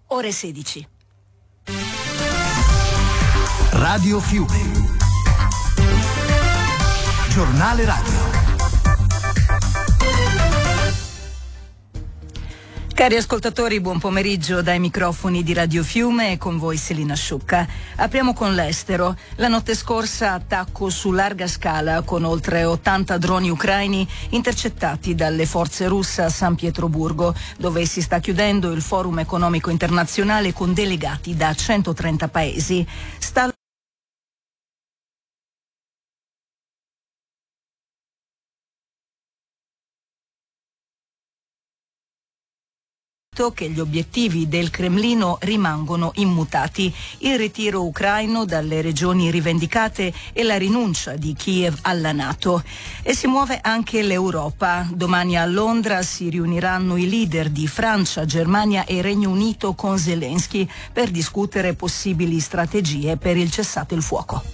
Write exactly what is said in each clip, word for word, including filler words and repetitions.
ore sedici. Radio Fiume. Giornale radio. Cari ascoltatori, buon pomeriggio dai microfoni di Radio Fiume e con voi Selina Sciucca. Apriamo con l'estero. La notte scorsa attacco su larga scala con oltre ottanta droni ucraini intercettati dalle forze russe a San Pietroburgo, dove si sta chiudendo il Forum economico internazionale con delegati da centotrenta paesi. Sta che gli obiettivi del Cremlino rimangono immutati: il ritiro ucraino dalle regioni rivendicate e la rinuncia di Kiev alla NATO. E si muove anche l'Europa. Domani a Londra si riuniranno i leader di Francia, Germania e Regno Unito con Zelensky per discutere possibili strategie per il cessate il fuoco.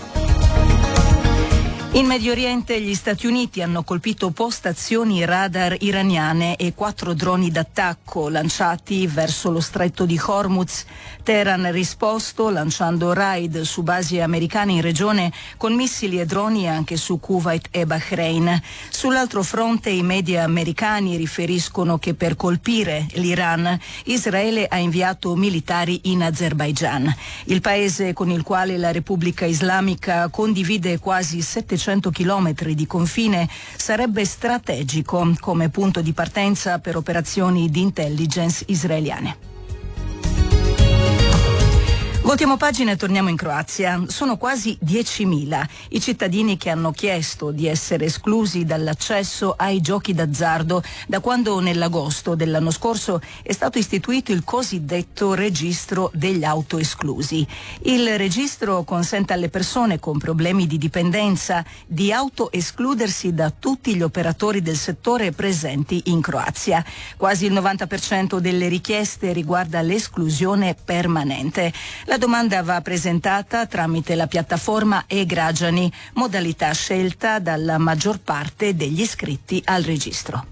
In Medio Oriente gli Stati Uniti hanno colpito postazioni radar iraniane e quattro droni d'attacco lanciati verso lo stretto di Hormuz. Teheran ha risposto lanciando raid su basi americane in regione con missili e droni anche su Kuwait e Bahrain. Sull'altro fronte i media americani riferiscono che per colpire l'Iran Israele ha inviato militari in Azerbaigian. Il paese con il quale la Repubblica Islamica condivide quasi settecento chilometri di confine sarebbe strategico come punto di partenza per operazioni di intelligence israeliane. Voltiamo pagina e torniamo in Croazia. Sono quasi diecimila i cittadini che hanno chiesto di essere esclusi dall'accesso ai giochi d'azzardo da quando nell'agosto dell'anno scorso è stato istituito il cosiddetto registro degli autoesclusi. Il registro consente alle persone con problemi di dipendenza di autoescludersi da tutti gli operatori del settore presenti in Croazia. Quasi il novanta per cento delle richieste riguarda l'esclusione permanente. La domanda va presentata tramite la piattaforma e-Građani, modalità scelta dalla maggior parte degli iscritti al registro.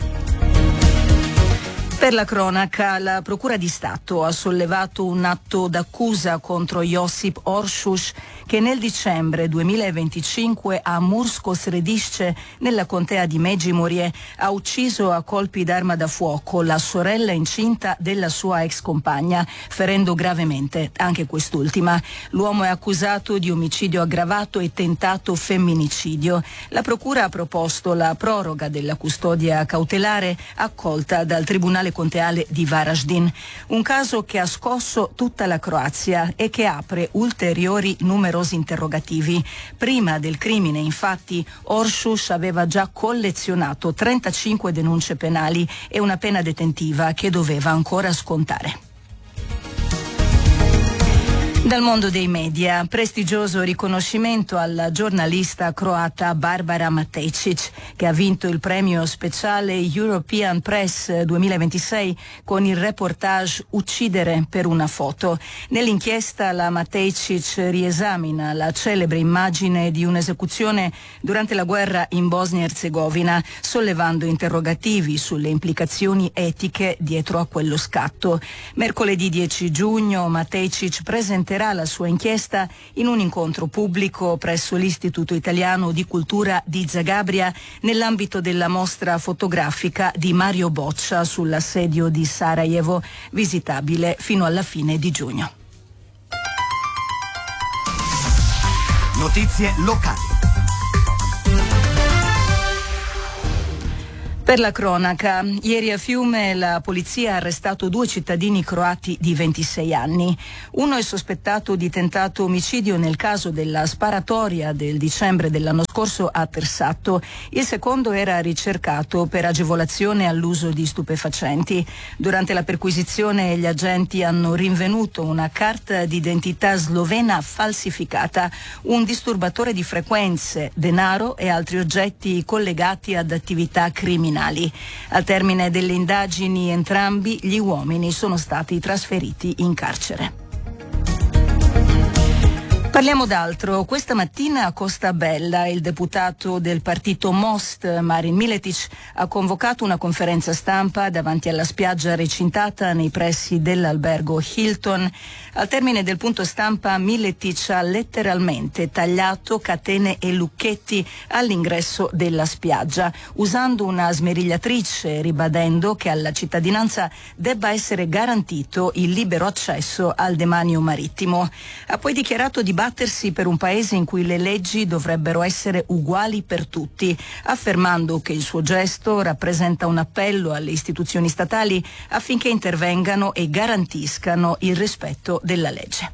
Per la cronaca, la Procura di Stato ha sollevato un atto d'accusa contro Josip Oršuš che nel dicembre duemilaventicinque a Mursko Središće, nella contea di Međimurje, ha ucciso a colpi d'arma da fuoco la sorella incinta della sua ex compagna, ferendo gravemente anche quest'ultima. L'uomo è accusato di omicidio aggravato e tentato femminicidio. La Procura ha proposto la proroga della custodia cautelare accolta dal Tribunale Conteale di Varaždin, un caso che ha scosso tutta la Croazia e che apre ulteriori numerosi interrogativi. Prima del crimine, infatti, Oršuš aveva già collezionato trentacinque denunce penali e una pena detentiva che doveva ancora scontare. Dal mondo dei media, prestigioso riconoscimento alla giornalista croata Barbara Matejcic, che ha vinto il premio speciale European Press duemilaventisei con il reportage Uccidere per una foto. Nell'inchiesta la Matejcic riesamina la celebre immagine di un'esecuzione durante la guerra in Bosnia-Erzegovina, sollevando interrogativi sulle implicazioni etiche dietro a quello scatto. Mercoledì dieci giugno Matejcic presenterà la sua inchiesta in un incontro pubblico presso l'Istituto Italiano di Cultura di Zagabria nell'ambito della mostra fotografica di Mario Boccia sull'assedio di Sarajevo, visitabile fino alla fine di giugno. Notizie locali. Per la cronaca, ieri a Fiume la polizia ha arrestato due cittadini croati di ventisei anni. Uno è sospettato di tentato omicidio nel caso della sparatoria del dicembre dell'anno scorso a Tersatto. Il secondo era ricercato per agevolazione all'uso di stupefacenti. Durante la perquisizione gli agenti hanno rinvenuto una carta d'identità slovena falsificata, un disturbatore di frequenze, denaro e altri oggetti collegati ad attività criminali. Al termine delle indagini entrambi gli uomini sono stati trasferiti in carcere. Parliamo d'altro. Questa mattina a Costa Bella il deputato del partito Most, Marin Miletic, ha convocato una conferenza stampa davanti alla spiaggia recintata nei pressi dell'albergo Hilton. Al termine del punto stampa Miletic ha letteralmente tagliato catene e lucchetti all'ingresso della spiaggia, usando una smerigliatrice, ribadendo che alla cittadinanza debba essere garantito il libero accesso al demanio marittimo. Ha poi dichiarato di battersi per un paese in cui le leggi dovrebbero essere uguali per tutti, affermando che il suo gesto rappresenta un appello alle istituzioni statali affinché intervengano e garantiscano il rispetto della legge.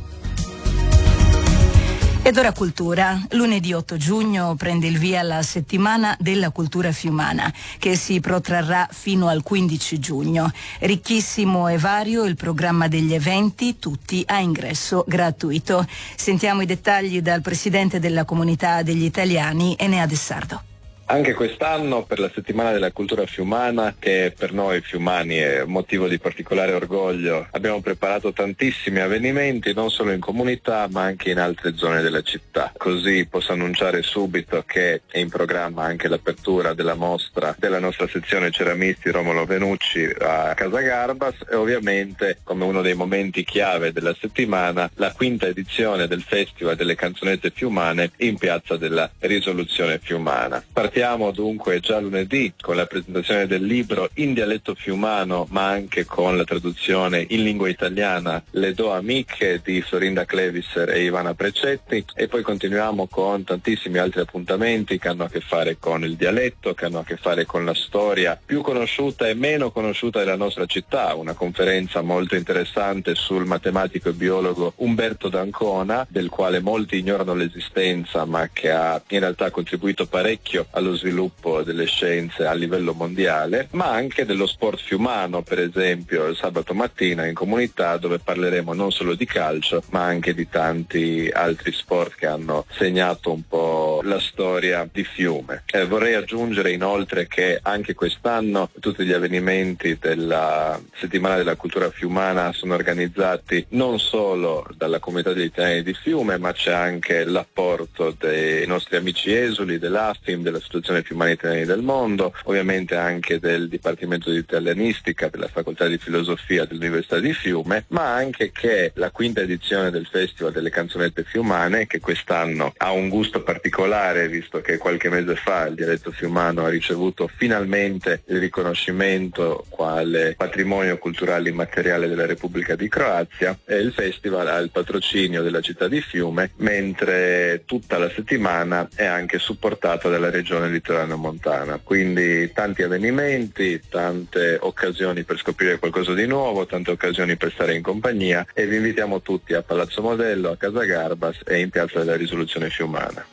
Ed ora cultura. Lunedì otto giugno prende il via la settimana della cultura fiumana, che si protrarrà fino al quindici giugno. Ricchissimo e vario il programma degli eventi, tutti a ingresso gratuito. Sentiamo i dettagli dal presidente della Comunità degli Italiani, Enea De Sardo. Anche quest'anno per la settimana della cultura fiumana, che per noi fiumani è motivo di particolare orgoglio, abbiamo preparato tantissimi avvenimenti non solo in comunità ma anche in altre zone della città. Così posso annunciare subito che è in programma anche l'apertura della mostra della nostra sezione ceramisti Romolo Venucci a Casa Garbas e ovviamente, come uno dei momenti chiave della settimana, la quinta edizione del Festival delle Canzonette Fiumane in Piazza della Risoluzione Fiumana. Partiamo dunque già lunedì con la presentazione del libro in dialetto fiumano ma anche con la traduzione in lingua italiana Le do amiche di Florinda Clevisser e Ivana Precetti, e poi continuiamo con tantissimi altri appuntamenti che hanno a che fare con il dialetto, che hanno a che fare con la storia più conosciuta e meno conosciuta della nostra città, una conferenza molto interessante sul matematico e biologo Umberto d'Ancona, del quale molti ignorano l'esistenza ma che ha in realtà contribuito parecchio allo sviluppo delle scienze a livello mondiale, ma anche dello sport fiumano, per esempio il sabato mattina in comunità, dove parleremo non solo di calcio ma anche di tanti altri sport che hanno segnato un po' la storia di Fiume. Eh, vorrei aggiungere inoltre che anche quest'anno tutti gli avvenimenti della settimana della cultura fiumana sono organizzati non solo dalla comunità degli italiani di Fiume, ma c'è anche l'apporto dei nostri amici esuli, dell'A F I M, della Associazione Fiumani Italiani del Mondo, ovviamente anche del Dipartimento di Italianistica della Facoltà di Filosofia dell'Università di Fiume, ma anche che la quinta edizione del Festival delle Canzonette Fiumane, che quest'anno ha un gusto particolare visto che qualche mese fa il dialetto fiumano ha ricevuto finalmente il riconoscimento quale patrimonio culturale immateriale della Repubblica di Croazia, e il festival ha il patrocinio della città di Fiume, mentre tutta la settimana è anche supportata dalla regione litoranea montana. Quindi tanti avvenimenti, tante occasioni per scoprire qualcosa di nuovo, tante occasioni per stare in compagnia, e vi invitiamo tutti a Palazzo Modello, a Casa Garbas e in Piazza della Risoluzione Fiumana.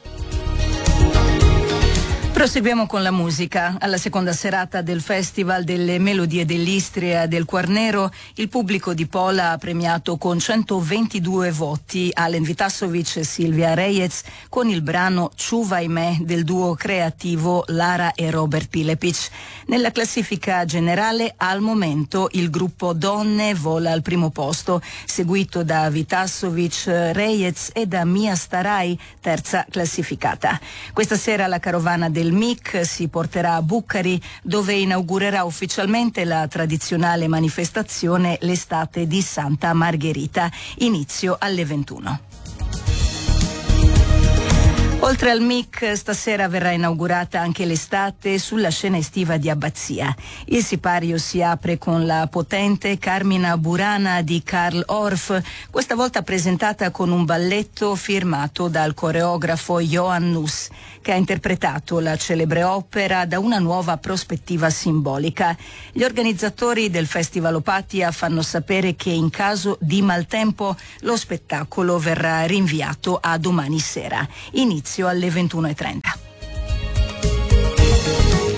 Proseguiamo con la musica. Alla seconda serata del Festival delle Melodie dell'Istria del Quarnero, il pubblico di Pola ha premiato con centoventidue voti Alen Vitasovic e Silvia Reyes con il brano Čuvaj me del duo creativo Lara e Robert Pilepic. Nella classifica generale al momento il gruppo Donne vola al primo posto, seguito da Vitasovic, Reyes e da Mia Starai, terza classificata. Questa sera la carovana del M I C si porterà a Bucari, dove inaugurerà ufficialmente la tradizionale manifestazione L'estate di Santa Margherita, inizio alle ventuno. Oltre al M I C, stasera verrà inaugurata anche l'estate sulla scena estiva di Abbazia. Il sipario si apre con la potente Carmina Burana di Karl Orff, questa volta presentata con un balletto firmato dal coreografo Johann Nuss, che ha interpretato la celebre opera da una nuova prospettiva simbolica. Gli organizzatori del Festival Opatia fanno sapere che in caso di maltempo lo spettacolo verrà rinviato a domani sera. Inizio alle ventuno e trenta.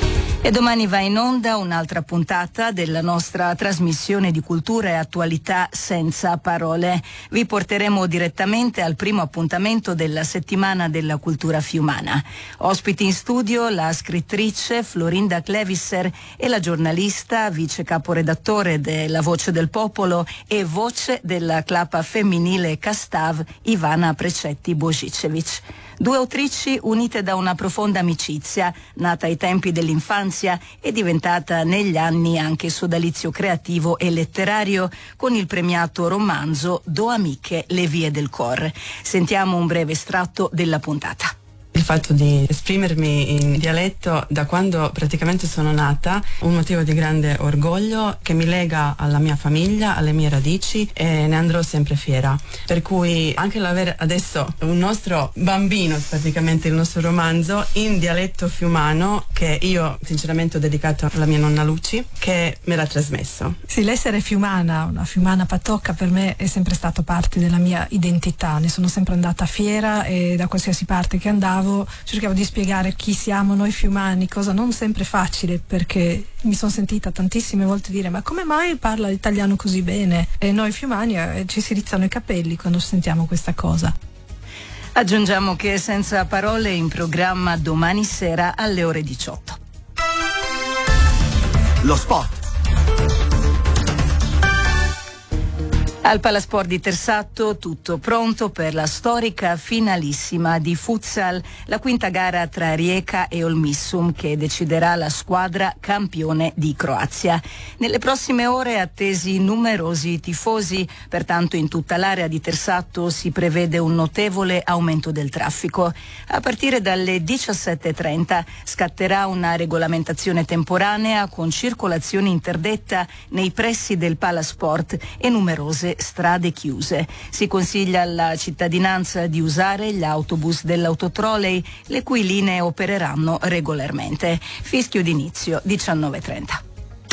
E domani va in onda un'altra puntata della nostra trasmissione di cultura e attualità senza parole. Vi porteremo direttamente al primo appuntamento della settimana della cultura fiumana. Ospiti in studio la scrittrice Florinda Clevisser e la giornalista, vice caporedattore della Voce del Popolo e voce della clapa femminile Castav, Ivana Precetti Božičević. Due autrici unite da una profonda amicizia, nata ai tempi dell'infanzia e diventata negli anni anche sodalizio creativo e letterario con il premiato romanzo Do amiche le vie del cor. Sentiamo un breve estratto della puntata. Il fatto di esprimermi in dialetto da quando praticamente sono nata, un motivo di grande orgoglio che mi lega alla mia famiglia, alle mie radici, e ne andrò sempre fiera. Per cui anche l'avere adesso un nostro bambino, praticamente il nostro romanzo, in dialetto fiumano, che io sinceramente ho dedicato alla mia nonna Luci, che me l'ha trasmesso. Sì, l'essere fiumana, una fiumana patocca, per me è sempre stato parte della mia identità. Ne sono sempre andata fiera e da qualsiasi parte che andavo cercavo di spiegare chi siamo noi fiumani, cosa non sempre facile, perché mi sono sentita tantissime volte dire: ma come mai parla l'italiano così bene? E noi fiumani eh, ci si rizzano i capelli quando sentiamo questa cosa. Aggiungiamo che Senza Parole è in programma domani sera alle ore diciotto. Lo sport. Al Palasport di Tersatto tutto pronto per la storica finalissima di futsal, la quinta gara tra Rijeka e Olmissum che deciderà la squadra campione di Croazia. Nelle prossime ore attesi numerosi tifosi, pertanto in tutta l'area di Tersatto si prevede un notevole aumento del traffico. A partire dalle diciassette e trenta scatterà una regolamentazione temporanea con circolazione interdetta nei pressi del Palasport e numerose strade chiuse. Si consiglia alla cittadinanza di usare gli autobus dell'autotrolley, le cui linee opereranno regolarmente. Fischio d'inizio diciannove e trenta.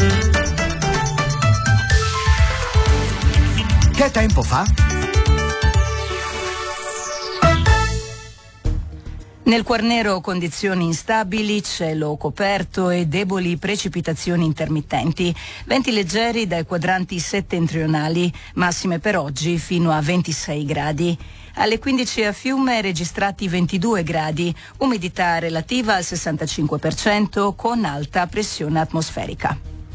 Che tempo fa? Nel Quarnero condizioni instabili, cielo coperto e deboli precipitazioni intermittenti. Venti leggeri dai quadranti settentrionali, massime per oggi fino a ventisei gradi. Alle quindici a Fiume registrati ventidue gradi, umidità relativa al sessantacinque per cento con alta pressione atmosferica.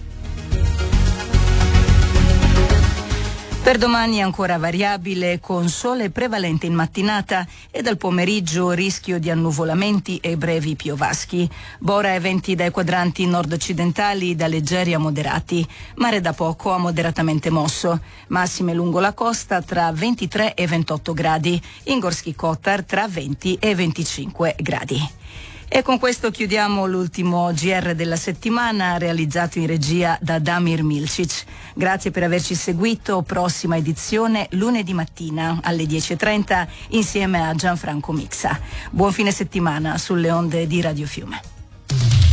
Per domani ancora variabile, con sole prevalente in mattinata e dal pomeriggio rischio di annuvolamenti e brevi piovaschi. Bora e venti dai quadranti nord-occidentali da leggeri a moderati. Mare da poco a moderatamente mosso. Massime lungo la costa tra ventitré e ventotto gradi. In Gorski Kotar tra venti e venticinque gradi. E con questo chiudiamo l'ultimo G R della settimana, realizzato in regia da Damir Milcic. Grazie per averci seguito. Prossima edizione lunedì mattina alle dieci e trenta insieme a Gianfranco Mixa. Buon fine settimana sulle onde di Radio Fiume.